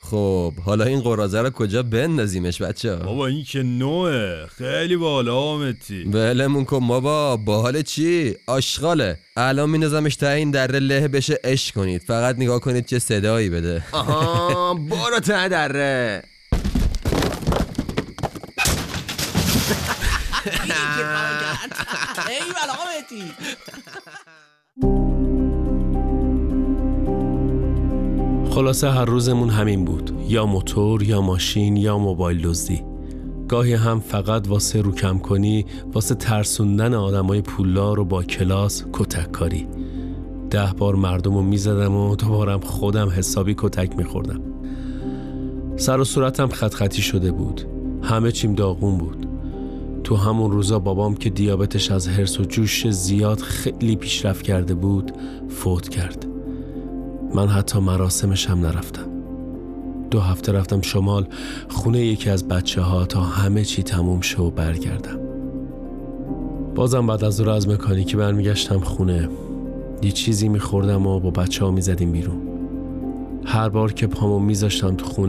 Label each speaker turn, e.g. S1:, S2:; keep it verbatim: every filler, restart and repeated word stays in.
S1: خب حالا این قراضه رو کجا بندازیمش بچه ها؟
S2: بابا این که نوه خیلی بالا آمدی.
S1: ولمون کن بابا. باحال چی؟ آشغاله. الان میندازمش تا این دره له بشه عشق کنید. فقط نگاه کنید چه صدایی بده.
S3: آها برو ته دره.
S4: ایول آقا مهدی.
S5: خلاصه هر روزمون همین بود، یا موتور یا ماشین یا موبایل دزدی. گاهی هم فقط واسه رو کم کنی، واسه ترسوندن آدمای پولدار و با کلاس کتک کاری. ده بار مردمو میزدم و دوبارم خودم حسابی کتک میخوردم. سر و صورتم خط خطی شده بود، همه چیم داغون بود. تو همون روزا بابام که دیابتش از حرص و جوش زیاد خیلی پیشرفت کرده بود فوت کرد. من حتی مراسمش هم نرفتم. دو هفته رفتم شمال خونه یکی از بچه ها تا همه چی تموم شه و برگردم. بازم بعد از دور از مکانیکی برمیگشتم خونه. یه چیزی میخوردم و با بچه ها میزدیم بیرون. هر بار که پامو میذاشتم تو خونه